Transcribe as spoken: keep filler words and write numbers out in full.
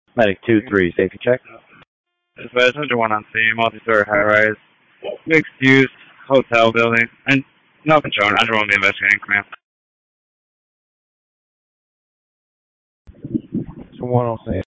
Medic two three, safety check. Dispatch under one on scene, multi-story high-rise, mixed-use hotel building, and no control. Under one be investigating, command. So one on scene.